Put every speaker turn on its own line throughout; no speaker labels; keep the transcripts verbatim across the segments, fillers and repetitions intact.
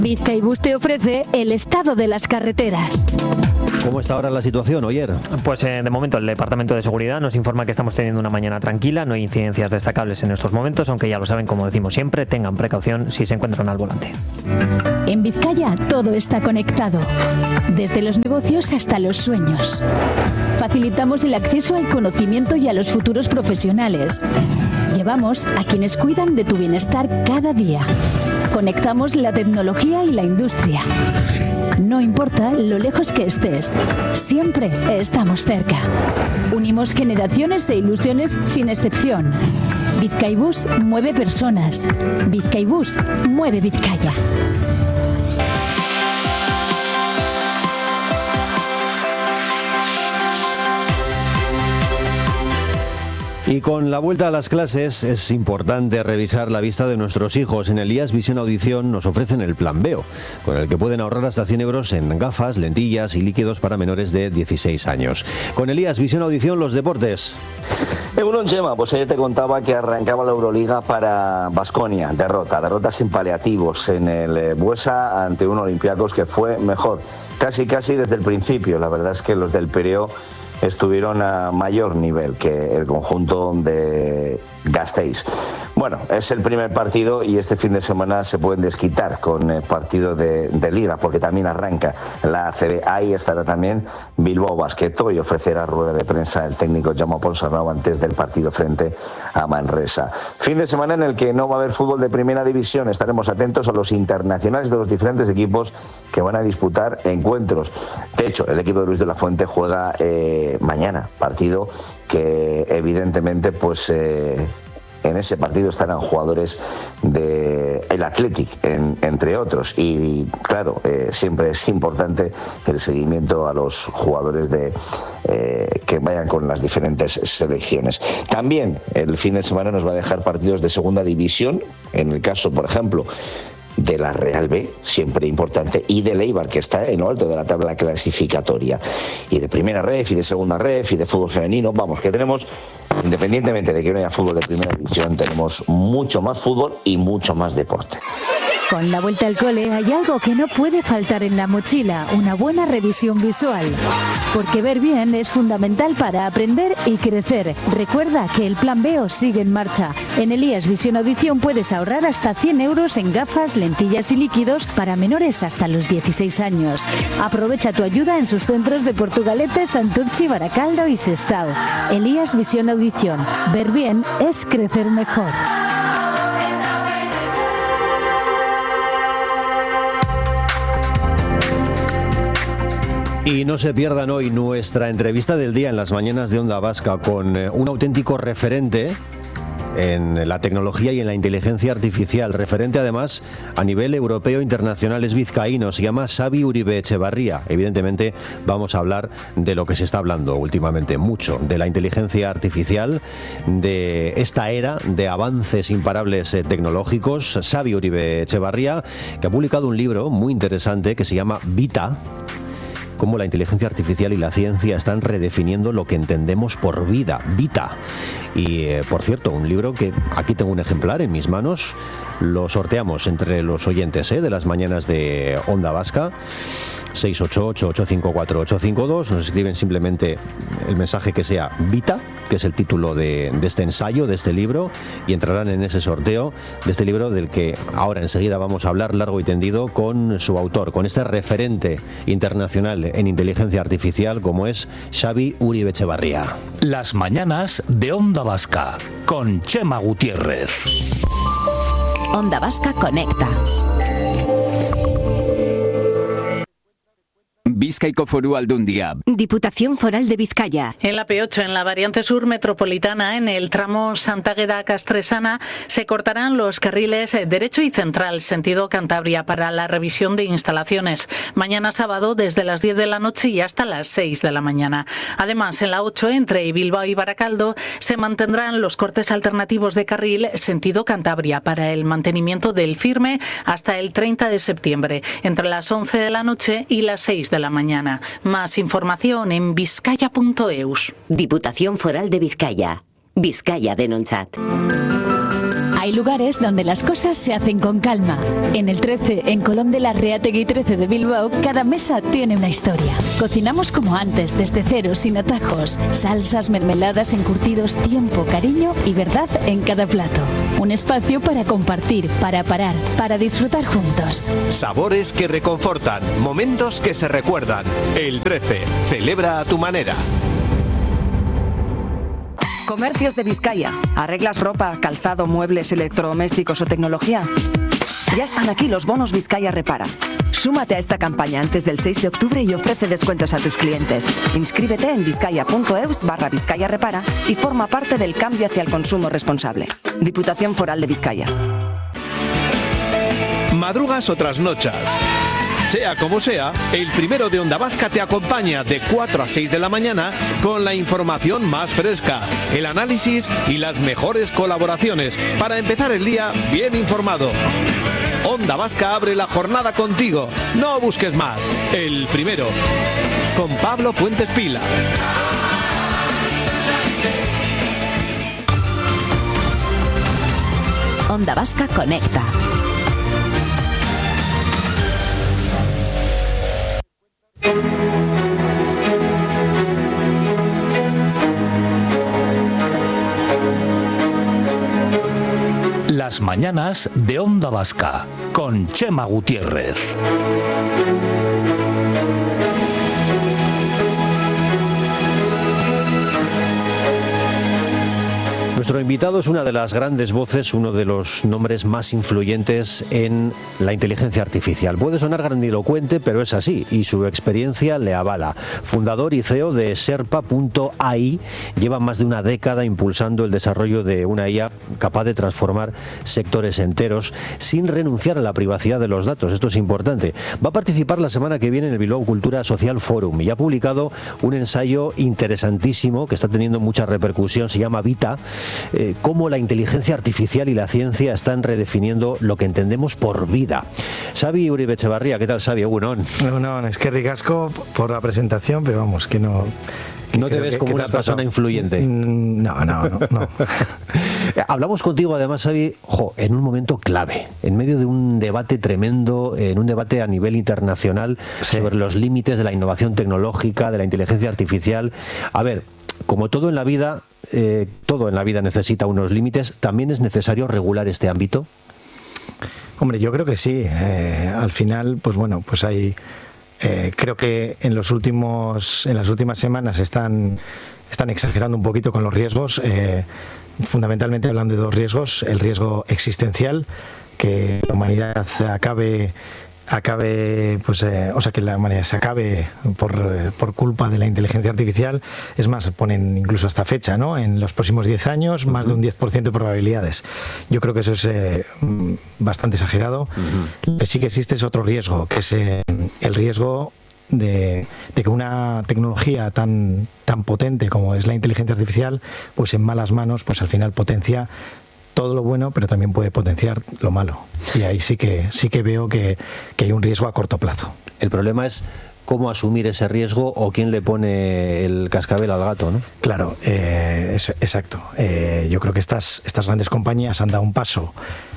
Bizkaibus te ofrece el estado de las carreteras.
¿Cómo está ahora la situación, Oyer?
Pues eh, de momento el Departamento de Seguridad nos informa que estamos teniendo una mañana tranquila, no hay incidencias destacables en estos momentos, aunque ya lo saben, como decimos siempre, tengan precaución si se encuentran al volante.
En Vizcaya todo está conectado, desde los negocios hasta los sueños. Facilitamos el acceso al conocimiento y a los futuros profesionales. Llevamos a quienes cuidan de tu bienestar cada día. Conectamos la tecnología y la industria. No importa lo lejos que estés, siempre estamos cerca. Unimos generaciones e ilusiones sin excepción. Bizkaibus mueve personas. Bizkaibus mueve Vizcaya.
Y con la vuelta a las clases es importante revisar la vista de nuestros hijos. En Elías Visión Audición nos ofrecen el Plan Veo, con el que pueden ahorrar hasta cien euros en gafas, lentillas y líquidos para menores de dieciséis años. Con Elías Visión Audición, los deportes.
Egunon, Chema, pues ayer te contaba que arrancaba la Euroliga para Baskonia. Derrota, derrota sin paliativos en el Buesa ante un Olympiacos que fue mejor. Casi, casi desde el principio. La verdad es que los del Pireo estuvieron a mayor nivel que el conjunto de Gasteiz. Bueno, es el primer partido y este fin de semana se pueden desquitar con el partido de, de Liga, porque también arranca la A C B. Ahí estará también Bilbao Basket y ofrecerá rueda de prensa el técnico Jaume Ponsarnau antes del partido frente a Manresa. Fin de semana en el que no va a haber fútbol de primera división. Estaremos atentos a los internacionales de los diferentes equipos que van a disputar encuentros. De hecho, el equipo de Luis de la Fuente juega eh, mañana, partido que evidentemente pues eh, en ese partido estarán jugadores del Athletic, en, entre otros. Y claro, eh, siempre es importante el seguimiento a los jugadores de, eh, que vayan con las diferentes selecciones. También el fin de semana nos va a dejar partidos de segunda división, en el caso, por ejemplo, de la Real B, siempre importante, y de Eibar, que está en lo alto de la tabla clasificatoria, y de primera ref, y de segunda ref, y de fútbol femenino. Vamos, que tenemos, independientemente de que no haya fútbol de primera división, tenemos mucho más fútbol y mucho más deporte.
Con la vuelta al cole hay algo que no puede faltar en la mochila, una buena revisión visual. Porque ver bien es fundamental para aprender y crecer. Recuerda que el Plan Veo sigue en marcha. En Elías Visión Audición puedes ahorrar hasta cien euros en gafas, lentillas y líquidos para menores hasta los dieciséis años. Aprovecha tu ayuda en sus centros de Portugalete, Santurchi, Baracaldo y Sestao. Elías Visión Audición. Ver bien es crecer mejor.
Y no se pierdan hoy nuestra entrevista del día en las mañanas de Onda Vasca con un auténtico referente en la tecnología y en la inteligencia artificial, referente además a nivel europeo e internacional, es vizcaíno, se llama Xabi Uribe Etxebarria. Evidentemente vamos a hablar de lo que se está hablando últimamente mucho, de la inteligencia artificial, de esta era de avances imparables eh, tecnológicos. Xabi Uribe Etxebarria, que ha publicado un libro muy interesante que se llama Vita, cómo la inteligencia artificial y la ciencia están redefiniendo lo que entendemos por vida, Vita. Y, eh, por cierto, un libro que aquí tengo un ejemplar en mis manos, lo sorteamos entre los oyentes eh, de las mañanas de Onda Vasca, seis ocho ocho, ocho cinco cuatro, ocho cinco dos, nos escriben simplemente el mensaje que sea Vita, que es el título de, de este ensayo, de este libro, y entrarán en ese sorteo de este libro del que ahora enseguida vamos a hablar largo y tendido con su autor, con este referente internacional en inteligencia artificial como es Xabi Uribe Etxebarria.
Las mañanas de Onda Vasca con Chema Gutiérrez.
Onda Vasca conecta.
Bizkaiko Foru Aldundia.
Diputación Foral de Vizcaya.
En la P ocho, en la variante sur metropolitana, en el tramo Santágueda-Castresana, se cortarán los carriles derecho y central, sentido Cantabria, para la revisión de instalaciones. Mañana sábado, desde las diez de la noche y hasta las seis de la mañana. Además, en la ocho, entre Bilbao y Baracaldo, se mantendrán los cortes alternativos de carril, sentido Cantabria, para el mantenimiento del firme hasta el treinta de septiembre, entre las once de la noche y las seis de la mañana. Más información en vizcaya punto eus.
Diputación Foral de Vizcaya. Vizcaya denontzat.
Hay lugares donde las cosas se hacen con calma. En el trece, en Colón de la Reategui trece de Bilbao, cada mesa tiene una historia. Cocinamos como antes, desde cero, sin atajos. Salsas, mermeladas, encurtidos, tiempo, cariño y verdad en cada plato. Un espacio para compartir, para parar, para disfrutar juntos.
Sabores que reconfortan, momentos que se recuerdan. El trece, celebra a tu manera.
Comercios de Vizcaya. ¿Arreglas ropa, calzado, muebles, electrodomésticos o tecnología? Ya están aquí los bonos Vizcaya Repara. Súmate a esta campaña antes del seis de octubre y ofrece descuentos a tus clientes. Inscríbete en vizcaya.eus barra Vizcaya Repara y forma parte del cambio hacia el consumo responsable. Diputación Foral de Vizcaya.
Madrugas o trasnochas. Sea como sea, el primero de Onda Vasca te acompaña de cuatro a seis de la mañana con la información más fresca, el análisis y las mejores colaboraciones para empezar el día bien informado. Onda Vasca abre la jornada contigo. No busques más. El primero. Con Pablo Fuentes Pila.
Onda Vasca conecta.
Las mañanas de Onda Vasca con Chema Gutiérrez.
Nuestro invitado es una de las grandes voces, uno de los nombres más influyentes en la inteligencia artificial. Puede sonar grandilocuente, pero es así, y su experiencia le avala. Fundador y C E O de Sherpa punto A I, lleva más de una década impulsando el desarrollo de una I A capaz de transformar sectores enteros sin renunciar a la privacidad de los datos. Esto es importante. Va a participar la semana que viene en el Bilbao Cultura Social Forum y ha publicado un ensayo interesantísimo que está teniendo mucha repercusión. Se llama Vita. Eh, cómo la inteligencia artificial y la ciencia están redefiniendo lo que entendemos por vida. Xavi Uribe Etxebarria, ¿qué tal, Xavi? Egunon.
No, es que ricasco por la presentación, pero vamos, que no... Que
¿No te ves que, como que una persona influyente?
No, no, no. no.
Hablamos contigo, además, Xavi, jo, en un momento clave, en medio de un debate tremendo, en un debate a nivel internacional, sí, sobre los límites de la innovación tecnológica, de la inteligencia artificial. A ver, como todo en la vida, eh, todo en la vida necesita unos límites. ¿También es necesario regular este ámbito?
Hombre, yo creo que sí. Eh, al final, pues bueno, pues hay... Eh, creo que en los últimos, en las últimas semanas están, están exagerando un poquito con los riesgos. Eh, fundamentalmente hablando de dos riesgos: el riesgo existencial, que la humanidad acabe acabe pues eh, o sea que la humanidad se acabe por, por culpa de la inteligencia artificial. Es más, ponen incluso hasta fecha, ¿no? En los próximos diez años, más de un diez por ciento de probabilidades. Yo creo que eso es eh, bastante exagerado. Uh-huh. Lo que sí que existe es otro riesgo, que es eh, el riesgo de, de que una tecnología tan, tan potente como es la inteligencia artificial, pues en malas manos, pues al final potencia todo lo bueno, pero también puede potenciar lo malo. Y ahí sí que sí que veo que, que hay un riesgo a corto plazo.
El problema es cómo asumir ese riesgo o quién le pone el cascabel al gato, ¿no?
Claro, eh, eso, exacto. Eh, yo creo que estas, estas grandes compañías han dado un paso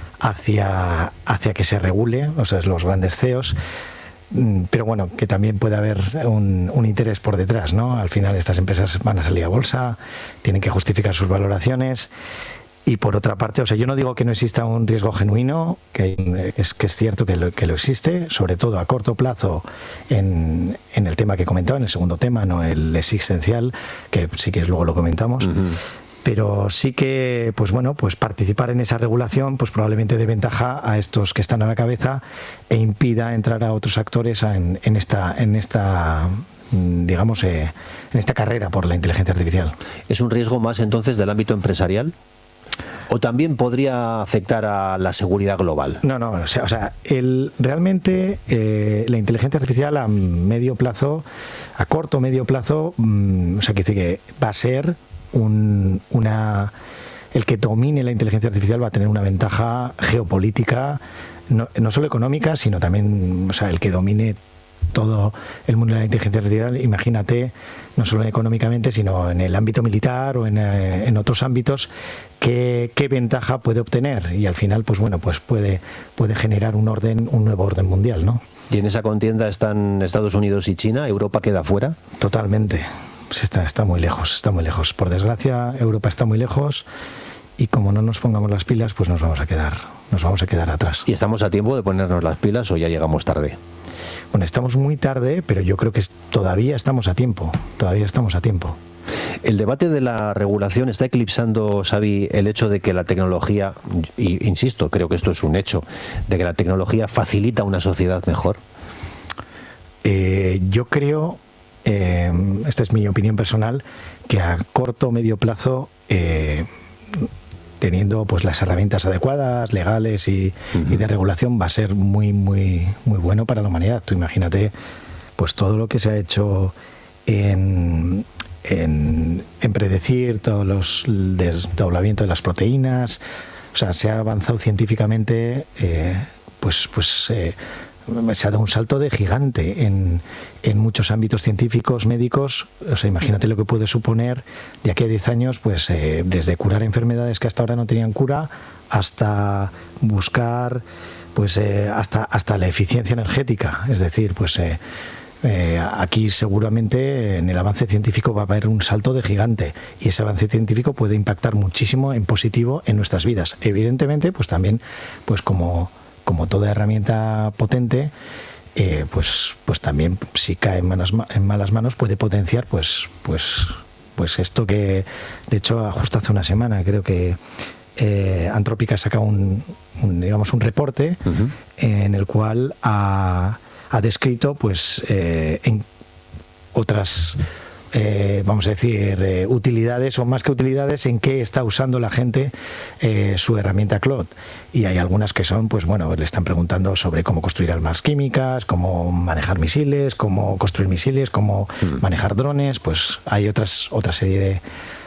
hacia, hacia que se regule, o sea, los grandes C E Os, pero bueno, que también puede haber un, un interés por detrás, ¿no? Al final estas empresas van a salir a bolsa, tienen que justificar sus valoraciones. Y por otra parte, o sea, yo no digo que no exista un riesgo genuino, que es, que es cierto que lo, que lo existe, sobre todo a corto plazo en, en el tema que comentaba, en el segundo tema, no el existencial, que sí que luego lo comentamos. Uh-huh. Pero sí que, pues bueno, pues participar en esa regulación, pues probablemente dé ventaja a estos que están a la cabeza e impida entrar a otros actores en, en esta, en esta digamos, eh, en esta carrera por la inteligencia artificial.
¿Es un riesgo más entonces del ámbito empresarial? ¿O también podría afectar a la seguridad global?
No, no, o sea, o sea el, realmente eh, la inteligencia artificial a medio plazo, a corto o medio plazo, mmm, o sea, que dice que va a ser un, una... El que domine la inteligencia artificial va a tener una ventaja geopolítica, no, no solo económica, sino también, o sea, el que domine todo el mundo de la inteligencia artificial, imagínate, no solo económicamente, sino en el ámbito militar o en, eh, en otros ámbitos, qué, qué ventaja puede obtener, y al final, pues bueno, pues puede, puede generar un orden, un nuevo orden mundial, ¿no?
¿Y en esa contienda están Estados Unidos y China? ¿Europa queda fuera?
Totalmente. Pues está, está muy lejos, está muy lejos. Por desgracia, Europa está muy lejos, y como no nos pongamos las pilas, pues nos vamos a quedar, nos vamos a quedar atrás.
¿Y estamos a tiempo de ponernos las pilas o ya llegamos tarde?
Bueno, estamos muy tarde, pero yo creo que todavía estamos a tiempo, todavía estamos a tiempo.
El debate de la regulación está eclipsando, Xavi, el hecho de que la tecnología, y insisto, creo que esto es un hecho, de que la tecnología facilita una sociedad mejor.
Eh, yo creo, eh, esta es mi opinión personal, que a corto o medio plazo, eh, teniendo pues las herramientas adecuadas, legales y, uh-huh. y de regulación, va a ser muy, muy, muy bueno para la humanidad. Tú imagínate pues todo lo que se ha hecho en... En, en predecir todos los desdoblamientos de las proteínas, o sea, se ha avanzado científicamente, eh, pues, pues eh, se ha dado un salto de gigante en, en muchos ámbitos científicos, médicos. O sea, imagínate lo que puede suponer de aquí a diez años, pues eh, desde curar enfermedades que hasta ahora no tenían cura, hasta buscar, pues eh, hasta, hasta la eficiencia energética, es decir, pues eh, Eh, aquí seguramente en el avance científico va a haber un salto de gigante, y ese avance científico puede impactar muchísimo en positivo en nuestras vidas. Evidentemente, pues también, pues como, como toda herramienta potente, eh, pues, pues también si cae en malas, en malas manos puede potenciar pues, pues, pues esto que, de hecho, justo hace una semana creo que eh, Antrópica ha sacado un, un, digamos, un reporte uh-huh. en el cual ha ha descrito pues eh, en otras eh, vamos a decir eh, utilidades, o más que utilidades, en qué está usando la gente eh, su herramienta Claude, y hay algunas que son, pues bueno, le están preguntando sobre cómo construir armas químicas, cómo manejar misiles, cómo construir misiles, cómo mm. manejar drones. Pues hay otras otra serie de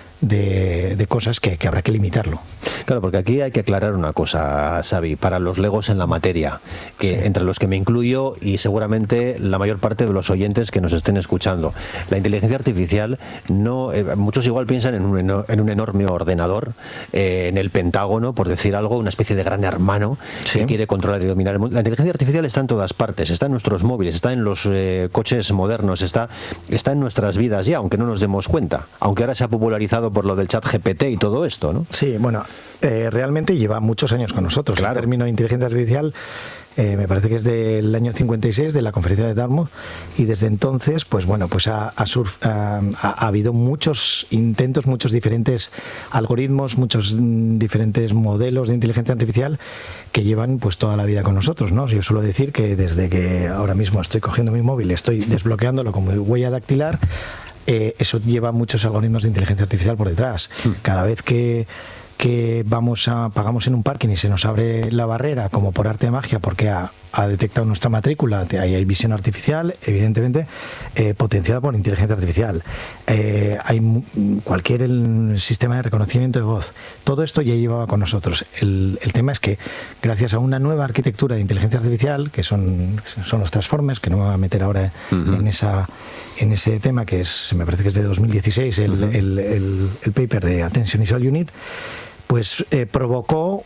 De, de cosas que, que habrá que limitarlo.
Claro, porque aquí hay que aclarar una cosa, Xavi, para los legos en la materia, que sí. entre los que me incluyo y seguramente la mayor parte de los oyentes que nos estén escuchando. La inteligencia artificial, no, eh, muchos igual piensan en un, en un enorme ordenador, eh, en el Pentágono, por decir algo, una especie de gran hermano sí. que quiere controlar y dominar el mundo. La inteligencia artificial está en todas partes, está en nuestros móviles, está en los eh, coches modernos, está, está en nuestras vidas ya, aunque no nos demos cuenta, aunque ahora se ha popularizado por lo del chat G P T y todo esto, ¿no?
Sí, bueno, eh, realmente lleva muchos años con nosotros.
Claro.
El término de inteligencia artificial eh, me parece que es del año cincuenta y seis, de la conferencia de Dartmouth, y desde entonces, pues bueno, pues ha, ha, surf, ha, ha habido muchos intentos, muchos diferentes algoritmos, muchos mm, diferentes modelos de inteligencia artificial que llevan pues toda la vida con nosotros, ¿no? Yo suelo decir que desde que ahora mismo estoy cogiendo mi móvil, estoy desbloqueándolo con mi huella dactilar, Eh, eso lleva muchos algoritmos de inteligencia artificial por detrás. Sí. Cada vez que, que vamos a pagamos en un parking y se nos abre la barrera, como por arte de magia, porque ha, ha detectado nuestra matrícula, ahí hay visión artificial, evidentemente, eh, potenciada por inteligencia artificial. Eh, hay cualquier el sistema de reconocimiento de voz. Todo esto ya llevaba con nosotros. El, el tema es que, gracias a una nueva arquitectura de inteligencia artificial, que son, son los transformers, que no me voy a meter ahora uh-huh. en esa en ese tema, que es, me parece que es de dos mil dieciséis, el, uh-huh. el, el, el paper de Attention is All You Need, pues eh, provocó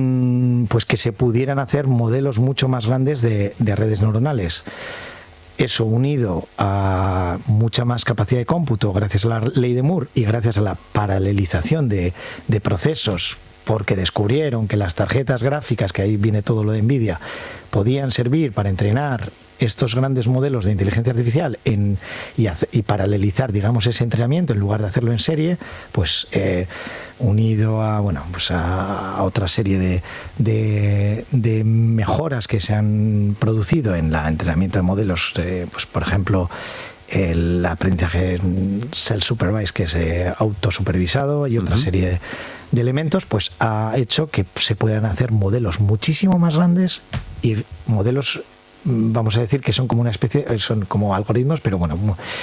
un pues que se pudieran hacer modelos mucho más grandes de, de redes neuronales. Eso, unido a mucha más capacidad de cómputo gracias a la ley de Moore y gracias a la paralelización de, de procesos, porque descubrieron que las tarjetas gráficas, que ahí viene todo lo de Nvidia, podían servir para entrenar estos grandes modelos de inteligencia artificial en, y, hace, y paralelizar, digamos, ese entrenamiento en lugar de hacerlo en serie, pues eh, unido a, bueno, pues a, a otra serie de, de, de mejoras que se han producido en el entrenamiento de modelos, eh, pues por ejemplo, el aprendizaje self-supervised, que es eh, autosupervisado, y otra uh-huh. serie de, de elementos, pues ha hecho que se puedan hacer modelos muchísimo más grandes y modelos, vamos a decir, que son como una especie, son como algoritmos, pero bueno,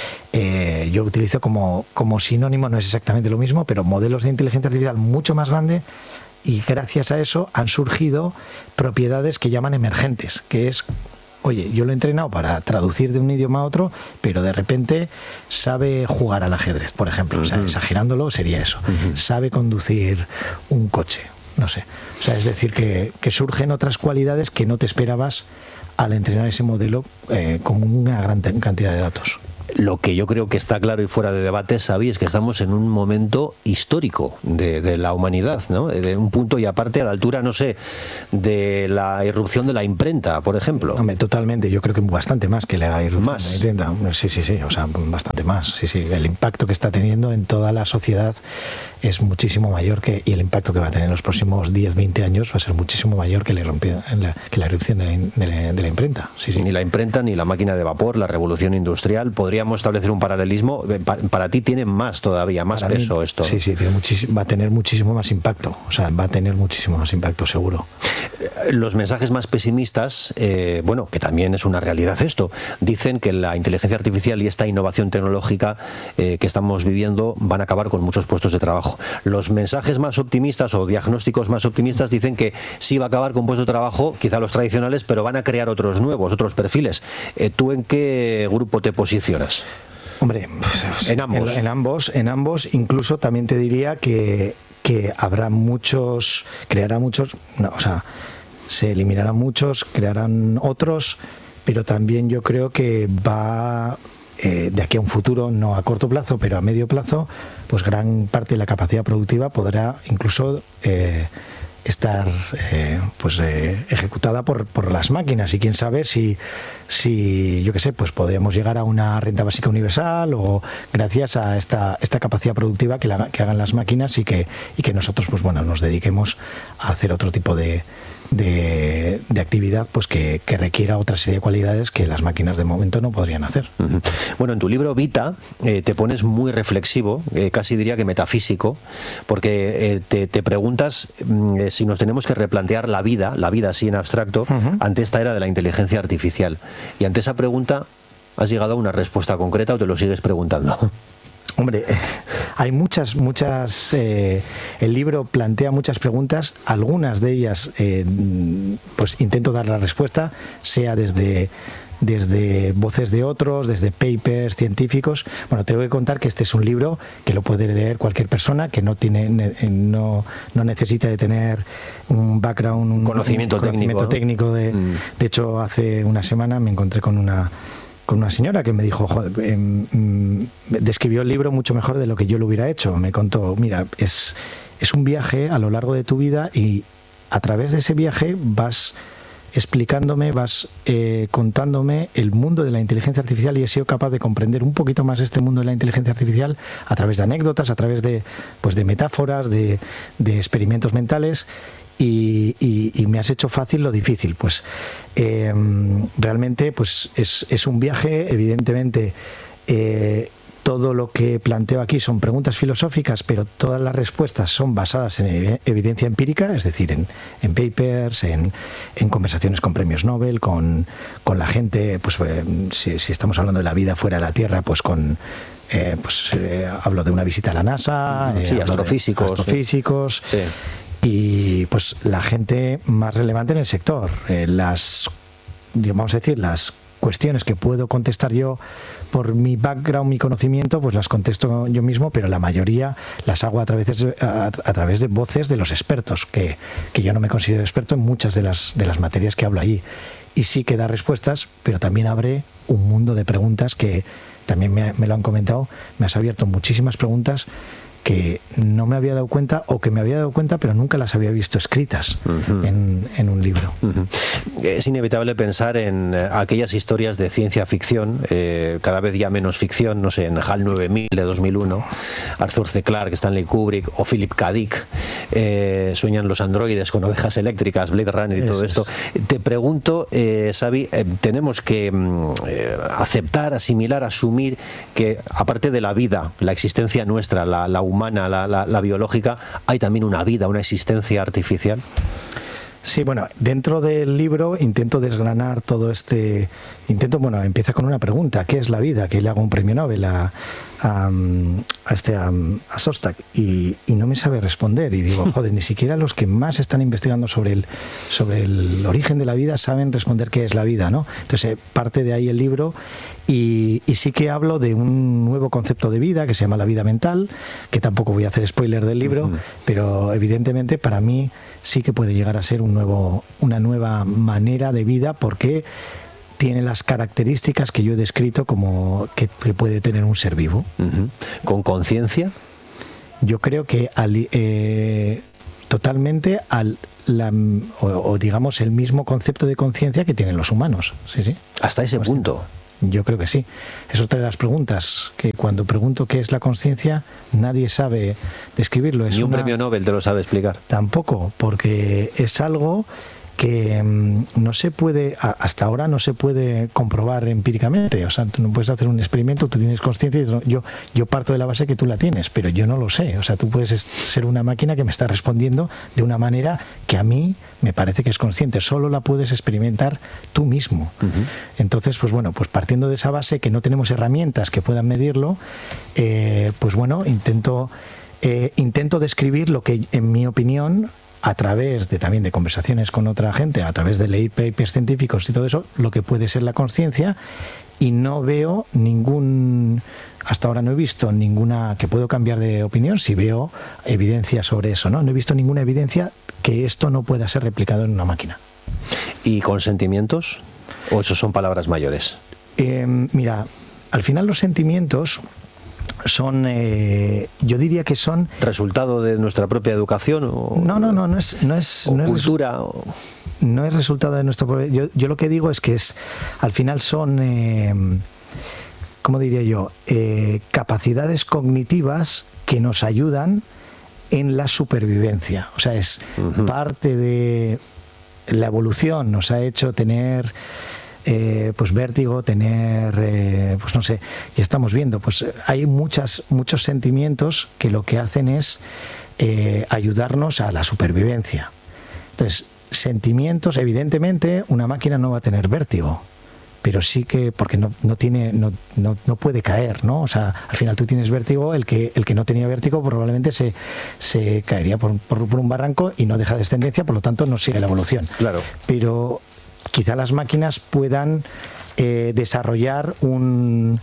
eh, yo utilizo como, como sinónimo, no es exactamente lo mismo, pero modelos de inteligencia artificial mucho más grande, y gracias a eso han surgido propiedades que llaman emergentes, que es oye, yo lo he entrenado para traducir de un idioma a otro, pero de repente sabe jugar al ajedrez, por ejemplo. Uh-huh. O sea, exagerándolo sería eso. Uh-huh. Sabe conducir un coche, no sé. O sea, es decir, que, que surgen otras cualidades que no te esperabas al entrenar ese modelo eh, con una gran cantidad de datos.
Lo que yo creo que está claro y fuera de debate, Xavi, es que estamos en un momento histórico de, de la humanidad, ¿no? De un punto y aparte a la altura, no sé, de la irrupción de la imprenta, por ejemplo.
Hombre, totalmente, yo creo que bastante más que la irrupción
¿Más?
de la imprenta. Sí, sí, sí, o sea, bastante más. Sí, sí, el impacto que está teniendo en toda la sociedad es muchísimo mayor que, y el impacto que va a tener en los próximos diez, veinte años va a ser muchísimo mayor que la, la, que la irrupción de la, de la, de la imprenta. Sí, sí.
Ni la imprenta, ni la máquina de vapor, la revolución industrial, podríamos establecer un paralelismo. Para, para ti tiene más todavía, más para peso mí, esto.
Sí, sí, tiene muchísimo, va a tener muchísimo más impacto, o sea, va a tener muchísimo más impacto, seguro.
Los mensajes más pesimistas, eh, bueno, que también es una realidad esto, dicen que la inteligencia artificial y esta innovación tecnológica eh, que estamos viviendo van a acabar con muchos puestos de trabajo. Los mensajes más optimistas o diagnósticos más optimistas dicen que sí va a acabar con puestos de trabajo, quizá los tradicionales, pero van a crear otros nuevos, otros perfiles. Eh, ¿Tú en qué grupo te posicionas?
Hombre,
en ambos.
En, en ambos, en ambos, incluso también te diría que, que habrá muchos, creará muchos, no, o sea, se eliminarán muchos, crearán otros, pero también yo creo que va eh, de aquí a un futuro, no a corto plazo, pero a medio plazo, pues gran parte de la capacidad productiva podrá incluso eh, estar eh, pues eh, ejecutada por, por las máquinas, y quién sabe si, si yo qué sé, pues podríamos llegar a una renta básica universal, o gracias a esta, esta capacidad productiva que, la, que hagan las máquinas, y que, y que nosotros pues bueno nos dediquemos a hacer otro tipo de De, de actividad pues que, que requiera otra serie de cualidades que las máquinas de momento no podrían hacer.
Uh-huh. Bueno, en tu libro Vita eh, te pones muy reflexivo, eh, casi diría que metafísico, porque eh, te, te preguntas eh, si nos tenemos que replantear la vida, la vida así en abstracto, uh-huh, ante esta era de la inteligencia artificial. Y ante esa pregunta, ¿has llegado a una respuesta concreta o te lo sigues preguntando?
Hombre, hay muchas, muchas. Eh, el libro plantea muchas preguntas. Algunas de ellas, eh, pues intento dar la respuesta, sea desde desde voces de otros, desde papers científicos. Bueno, te voy a contar que este es un libro que lo puede leer cualquier persona, que no tiene, no, no necesita de tener un background, un
conocimiento,
un conocimiento técnico.
técnico, ¿no?
de,
mm.
de hecho, hace una semana me encontré con una con una señora que me dijo, joder, eh, mm, describió el libro mucho mejor de lo que yo lo hubiera hecho. Me contó, mira, es, es un viaje a lo largo de tu vida, y a través de ese viaje vas explicándome, vas eh, contándome el mundo de la inteligencia artificial, y he sido capaz de comprender un poquito más este mundo de la inteligencia artificial a través de anécdotas, a través de, pues de metáforas, de, de experimentos mentales. Y, y, y me has hecho fácil lo difícil. Pues eh, realmente pues es, es un viaje, evidentemente. Eh, todo lo que planteo aquí son preguntas filosóficas, pero todas las respuestas son basadas en evidencia empírica, es decir, en, en papers, en, en conversaciones con premios Nobel, con, con la gente, pues eh, si, si estamos hablando de la vida fuera de la Tierra, pues con eh, pues eh, hablo de una visita a la NASA,
sí,
eh,
astrofísicos,
astrofísicos,
sí.
Y pues la gente más relevante en el sector, eh, las, vamos a decir, las cuestiones que puedo contestar yo por mi background, mi conocimiento, pues las contesto yo mismo, pero la mayoría las hago a través de, a, a través de voces de los expertos, que, que yo no me considero experto en muchas de las, de las materias que hablo allí. Y sí que da respuestas, pero también abre un mundo de preguntas que también me, me lo han comentado. Me has abierto muchísimas preguntas que no me había dado cuenta, o que me había dado cuenta pero nunca las había visto escritas uh-huh. en, en un libro.
Uh-huh. Es inevitable pensar en eh, aquellas historias de ciencia ficción, eh, cada vez ya menos ficción, no sé, en HAL nueve mil de dos mil uno, Arthur C. Clarke, Stanley Kubrick o Philip K. Dick, eh, sueñan los androides con ovejas eléctricas, Blade Runner y Eso todo esto. Es. Te pregunto, eh, Xavi, eh, tenemos que eh, aceptar, asimilar, asumir que aparte de la vida, la existencia nuestra, la, la humana, la, la, la biológica, hay también una vida, una existencia artificial.
Sí, bueno, dentro del libro intento desgranar todo este... Intento, bueno, empieza con una pregunta, ¿qué es la vida? Que le hago un premio Nobel a, a, a, este, a, a Sostak y, y no me sabe responder. Y digo, joder, ni siquiera los que más están investigando sobre el, sobre el origen de la vida saben responder qué es la vida, ¿no? Entonces, parte de ahí el libro y, y sí que hablo de un nuevo concepto de vida que se llama la vida mental, que tampoco voy a hacer spoiler del libro, uh-huh. pero evidentemente para mí sí que puede llegar a ser un nuevo, una nueva manera de vida porque tiene las características que yo he descrito como que, que puede tener un ser vivo.
Uh-huh. ¿Con conciencia?
Yo creo que al, eh, totalmente al la, o, o digamos el mismo concepto de conciencia que tienen los humanos. Sí, sí.
Hasta ese
Consciente.
punto.
Yo creo que sí. Es otra de las preguntas que cuando pregunto qué es la conciencia nadie sabe describirlo. Es
Ni un
una...
premio Nobel te lo sabe explicar.
Tampoco, porque es algo que mmm, no se puede, a, hasta ahora no se puede comprobar empíricamente. O sea, tú no puedes hacer un experimento, tú tienes conciencia y yo, yo parto de la base que tú la tienes, pero yo no lo sé. O sea, tú puedes ser una máquina que me está respondiendo de una manera que a mí me parece que es consciente. Solo la puedes experimentar tú mismo. Uh-huh. Entonces, pues bueno, pues partiendo de esa base que no tenemos herramientas que puedan medirlo, eh, pues bueno, intento, eh, intento describir lo que, en mi opinión, a través de también de conversaciones con otra gente, a través de leer papers científicos y todo eso, lo que puede ser la conciencia, y no veo ningún, hasta ahora no he visto ninguna, que puedo cambiar de opinión si veo evidencia sobre eso, ¿no? No he visto ninguna evidencia que esto no pueda ser replicado en una máquina.
¿Y con sentimientos? ¿O eso son palabras mayores?
Eh, mira, al final los sentimientos son, eh, yo diría que son...
¿Resultado de nuestra propia educación? O,
no, no, no, no es... No es,
o
no
cultura.
Es,
o...
No es resultado de nuestro propio... Yo, yo lo que digo es que es, al final son, eh, ¿cómo diría yo? Eh, capacidades cognitivas que nos ayudan en la supervivencia. O sea, es uh-huh. parte de la evolución, nos ha hecho tener... Eh, pues vértigo, tener, eh, pues no sé, y estamos viendo, pues hay muchas, muchos sentimientos que lo que hacen es eh, ayudarnos a la supervivencia. Entonces, sentimientos, evidentemente, una máquina no va a tener vértigo, pero sí que, porque no, no tiene, no, no, no puede caer, ¿no? O sea, al final tú tienes vértigo, el que, el que no tenía vértigo probablemente se, se caería por, por, por un barranco y no deja descendencia, por lo tanto no sigue la evolución.
Claro.
Pero quizá las máquinas puedan eh, desarrollar un,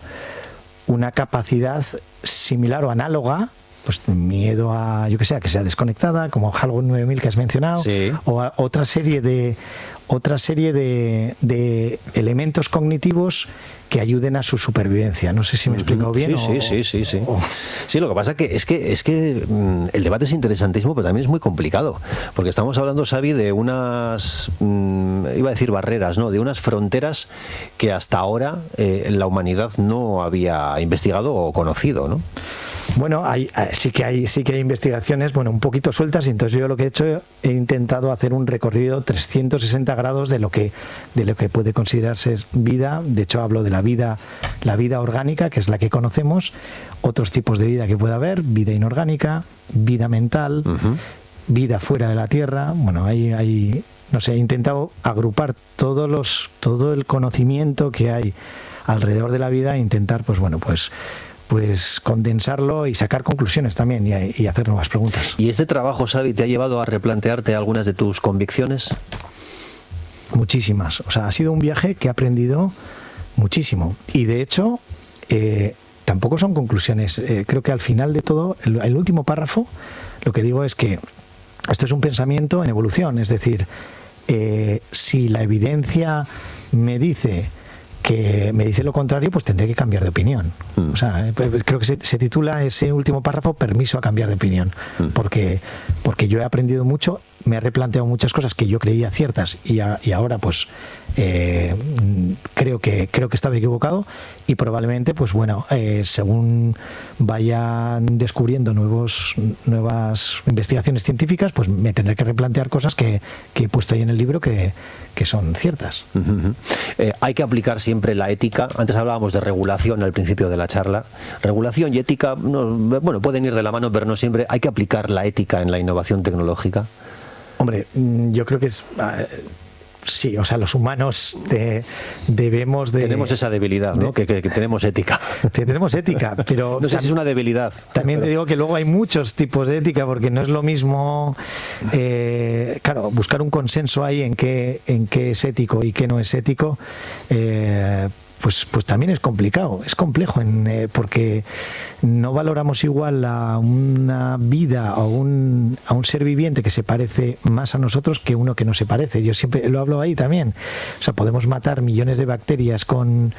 una capacidad similar o análoga, pues miedo a, yo que sé, a que sea desconectada, como HAL nueve mil que has mencionado,
sí.
o a otra serie de otra serie de, de elementos cognitivos que ayuden a su supervivencia. No sé si me he explicado bien.
Sí,
o,
sí, sí, sí, sí.
O...
Sí, lo que pasa que es que es que mmm, el debate es interesantísimo, pero también es muy complicado, porque estamos hablando, Xavi, de unas, mmm, iba a decir barreras, no, de unas fronteras que hasta ahora eh, la humanidad no había investigado o conocido, ¿no?
Bueno, hay, sí que hay sí que hay investigaciones, bueno, un poquito sueltas, y entonces yo lo que he hecho, he intentado hacer un recorrido trescientos sesenta grados de lo que de lo que puede considerarse vida. De hecho, hablo de la vida la vida orgánica, que es la que conocemos, otros tipos de vida que puede haber, vida inorgánica, vida mental, uh-huh. vida fuera de la Tierra. Bueno, hay hay no sé, he intentado agrupar todos los todo el conocimiento que hay alrededor de la vida e intentar, pues bueno, pues pues condensarlo y sacar conclusiones también y, y hacer nuevas preguntas.
¿Y este trabajo, Xavi, te ha llevado a replantearte algunas de tus convicciones?
Muchísimas. O sea, ha sido un viaje que he aprendido muchísimo. Y de hecho, eh, tampoco son conclusiones. Eh, creo que al final de todo, el, el último párrafo, lo que digo es que esto es un pensamiento en evolución. Es decir, eh, si la evidencia me dice... que me dice lo contrario, pues tendré que cambiar de opinión. Mm. O sea, creo que se, se titula ese último párrafo Permiso a cambiar de opinión, mm. porque porque yo he aprendido mucho, me he replanteado muchas cosas que yo creía ciertas y, a, y ahora pues eh, creo que creo que estaba equivocado y probablemente pues bueno eh, según vayan descubriendo nuevos nuevas investigaciones científicas, pues me tendré que replantear cosas que, que he puesto ahí en el libro que, que son ciertas.
Uh-huh. Eh, hay que aplicar siempre la ética. Antes hablábamos de regulación al principio de la charla. Regulación y ética, no, bueno, pueden ir de la mano, pero no siempre. Hay que aplicar la ética en la innovación tecnológica.
Hombre, yo creo que es... Sí, o sea, los humanos de, debemos de...
Tenemos esa debilidad, ¿no? De, que, que, que tenemos ética.
Que tenemos ética, pero...
No sé si es una debilidad.
También
pero...
te digo que luego hay muchos tipos de ética, porque no es lo mismo... Eh, claro, buscar un consenso ahí en qué, en qué es ético y qué no es ético... Eh, Pues, pues también es complicado, es complejo, en, eh, porque no valoramos igual a una vida o un, a un ser viviente que se parece más a nosotros que uno que no se parece. Yo siempre lo hablo ahí también. O sea, podemos matar millones de bacterias con,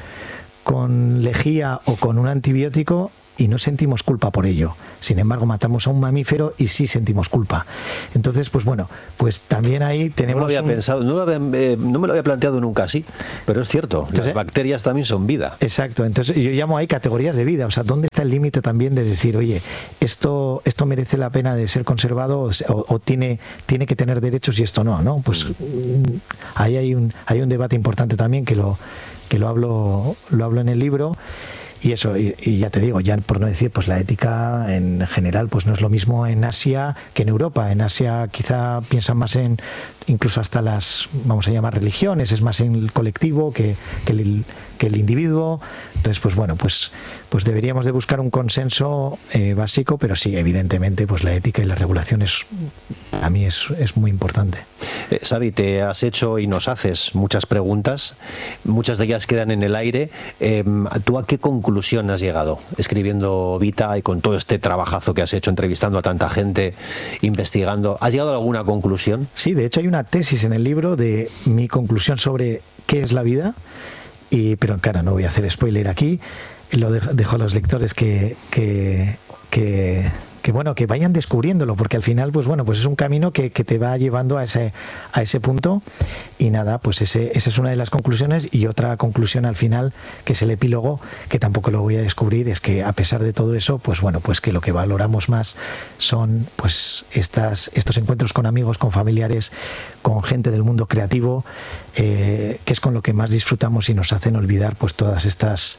con lejía o con un antibiótico y no sentimos culpa por ello. Sin embargo, matamos a un mamífero y sí sentimos culpa. Entonces, pues bueno, pues también ahí tenemos...
No lo había
un...
pensado, no, lo había, eh, no me lo había planteado nunca así, pero es cierto, entonces, las bacterias también son vida.
Exacto, entonces yo llamo ahí categorías de vida, o sea, ¿dónde está el límite también de decir, oye, esto esto merece la pena de ser conservado o, o, o tiene tiene que tener derechos y esto no, ¿no? Pues mm. ahí hay un hay un debate importante también que lo que lo hablo lo hablo en el libro. Y eso, y, y ya te digo, ya por no decir, pues la ética en general pues no es lo mismo en Asia que en Europa. En Asia quizá piensan más en, incluso hasta las, vamos a llamar religiones, es más en el colectivo que, que, el, que el individuo. Entonces, pues bueno, pues, pues deberíamos de buscar un consenso eh, básico, pero sí, evidentemente, pues la ética y la regulación es, a mí es, es muy importante.
Eh, Xavi, te has hecho y nos haces muchas preguntas, muchas de ellas quedan en el aire. Eh, ¿Tú a qué conclusión has llegado escribiendo Vita y con todo este trabajazo que has hecho, entrevistando a tanta gente, investigando? ¿Has llegado a alguna conclusión?
Sí, de hecho hay una tesis en el libro de mi conclusión sobre qué es la vida, y, pero claro, no voy a hacer spoiler aquí, lo dejo, dejo a los lectores que... que, que que bueno, que vayan descubriéndolo, porque al final, pues bueno, pues es un camino que, que te va llevando a ese, a ese punto, y nada, pues ese, esa es una de las conclusiones. Y otra conclusión al final, que es el epílogo, que tampoco lo voy a descubrir, es que a pesar de todo eso, pues bueno, pues que lo que valoramos más son pues estas, estos encuentros con amigos, con familiares, con gente del mundo creativo, eh, que es con lo que más disfrutamos y nos hacen olvidar pues todas estas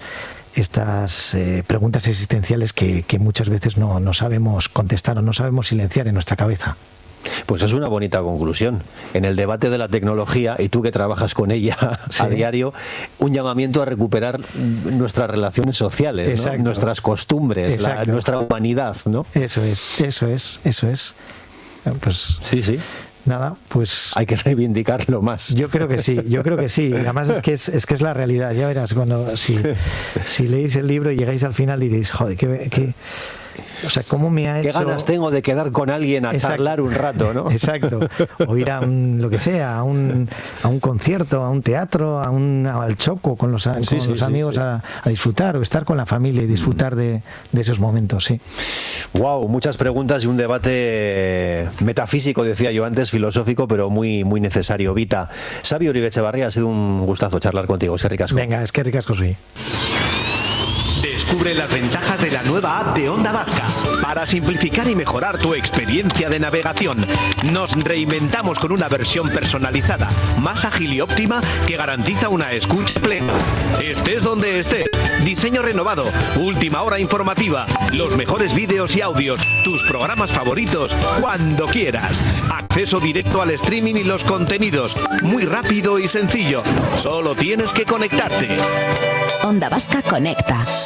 estas eh, preguntas existenciales que, que muchas veces no, no sabemos contestar o no sabemos silenciar en nuestra cabeza.
Pues es una bonita conclusión. En el debate de la tecnología, y tú que trabajas con ella sí. a diario, un llamamiento a recuperar nuestras relaciones sociales, ¿no? Nuestras costumbres, la, nuestra humanidad, ¿no?
Eso es, eso es, eso es. Pues
sí, sí.
Nada, pues...
Hay que reivindicarlo más.
Yo creo que sí, yo creo que sí. Además es que es, es que es la realidad. Ya verás, cuando si, si leéis el libro y llegáis al final diréis, joder, qué... qué o sea, ¿cómo me ha hecho...?
Qué ganas tengo de quedar con alguien a Exacto. charlar un rato, ¿no?
Exacto. O ir a un, lo que sea, a un, a un concierto, a un teatro, a un, al choco con los, con sí, sí, los sí, amigos sí. A, a disfrutar, o estar con la familia y disfrutar de, de esos momentos, sí.
Wow, muchas preguntas y un debate metafísico, decía yo antes, filosófico, pero muy, muy necesario. Vita, Xavi Uribe Etxebarria, ha sido un gustazo charlar contigo. Es que ricasco.
Venga, es que ricasco soy.
Descubre las ventajas de la nueva app de Onda Vasca para simplificar y mejorar tu experiencia de navegación. Nos reinventamos con una versión personalizada, más ágil y óptima, que garantiza una escucha plena. Estés donde estés. Diseño renovado, última hora informativa, los mejores vídeos y audios, tus programas favoritos, cuando quieras. Acceso directo al streaming y los contenidos, muy rápido y sencillo. Solo tienes que conectarte.
Onda Vasca conecta.